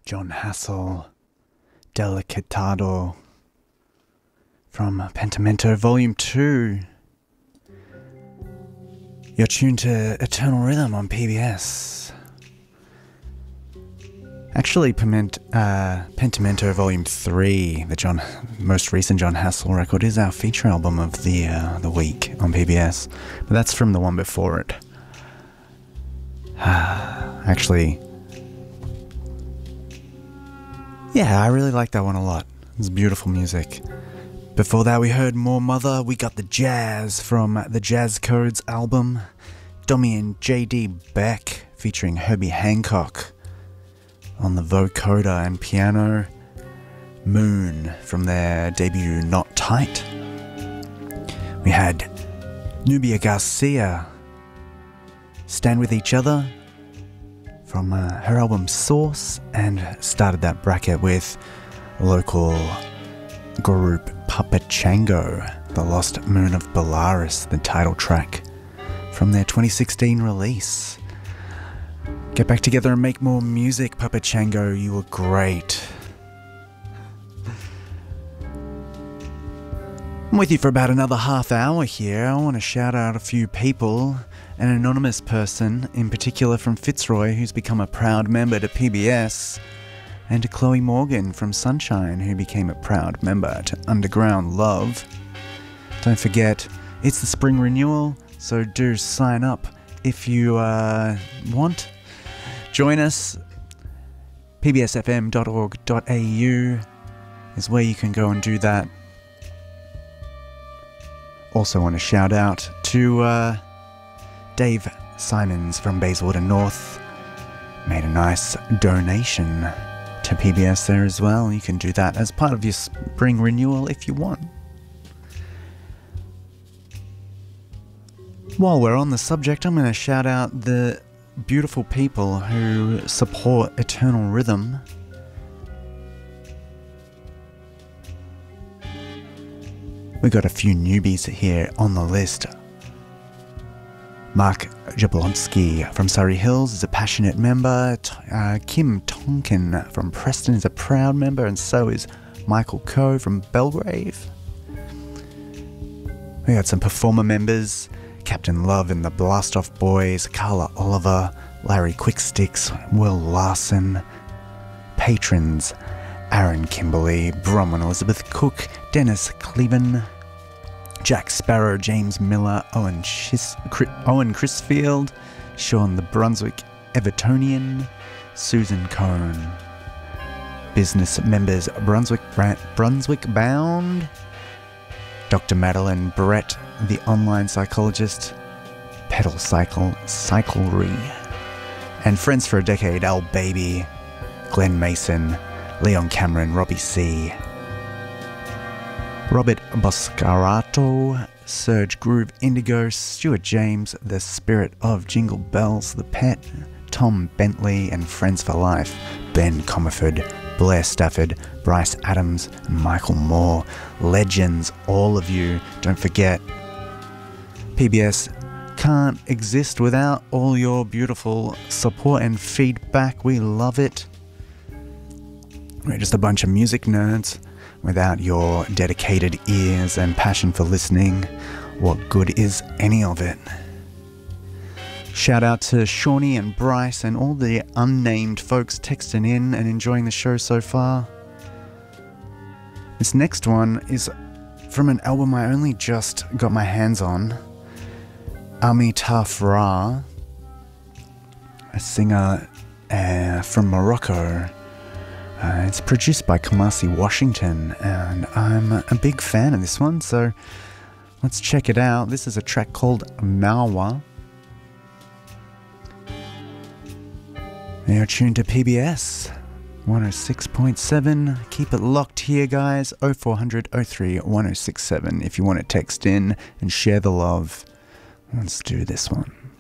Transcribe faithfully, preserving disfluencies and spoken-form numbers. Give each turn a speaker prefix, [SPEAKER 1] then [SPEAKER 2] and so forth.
[SPEAKER 1] John Hassel, Delicatado from Pentimento Volume two. You're tuned to Eternal Rhythm on P B S. Actually, Piment, uh, Pentimento Volume three, the John, most recent John Hassel record, is our feature album of the uh, the week on P B S. But that's from the one before it. Actually, yeah, I really like that one a lot. It's beautiful music. Before that, we heard More Mother. We got the Jazz from the Jazz Codes album. Dommy and J D Beck featuring Herbie Hancock on the vocoder and piano. Moon from their debut Not Tight. We had Nubia Garcia, Stand With Each Other from uh, her album Source, and started that bracket with local group Papachango, The Lost Moon of Belarus, the title track from their twenty sixteen release. Get back together and make more music, Papachango, you were great. I'm with you for about another half hour here. I want to shout out a few people. An anonymous person, in particular from Fitzroy, who's become a proud member to P B S, and to Chloe Morgan from Sunshine, who became a proud member to Underground Love. Don't forget, it's the spring renewal, so do sign up if you uh, want. Join us. p b s f m dot org dot a u is where you can go and do that. Also want to shout out to uh, Dave Simons from Bayswater North. Made a nice donation to P B S there as well. You can do that as part of your spring renewal if you want. While we're on the subject, I'm going to shout out the beautiful people who support Eternal Rhythm. We got a few newbies here on the list. Mark Jablonski from Surrey Hills is a passionate member. Uh, Kim Tonkin from Preston is a proud member, and so is Michael Coe from Belgrave. We got some performer members: Captain Love and the Blastoff Boys, Carla Oliver, Larry Quicksticks, Will Larson. Patrons: Aaron Kimberley, Bronwyn Elizabeth Cook, Dennis Cleven, Jack Sparrow, James Miller, Owen, Chis- Owen Crisfield, Sean the Brunswick Evertonian, Susan Cohn. Business members: Brunswick Bra- Brunswick Bound, Doctor Madeline Brett, the online psychologist, Pedal Cycle Cyclery, and friends for a decade: Al Baby, Glenn Mason, Leon Cameron, Robbie C., Robert Boscarato, Serge Groove Indigo, Stuart James, The Spirit of Jingle Bells, The Pet, Tom Bentley, and Friends for Life, Ben Comerford, Blair Stafford, Bryce Adams, and Michael Moore. Legends, all of you. Don't forget, P B S can't exist without all your beautiful support and feedback. We love it. We're just a bunch of music nerds. Without your dedicated ears and passion for listening, what good is any of it? Shout out to Shawnee and Bryce and all the unnamed folks texting in and enjoying the show so far. This next one is from an album I only just got my hands on. Amitaf Ra, a singer uh, from Morocco. Uh, it's produced by Kamasi Washington, and I'm a big fan of this one, so let's check it out. This is a track called Mawa. You're tuned to P B S one oh six point seven. Keep it locked here, guys. oh four hundred oh three one oh six seven if you want to text in and share the love. Let's do this one.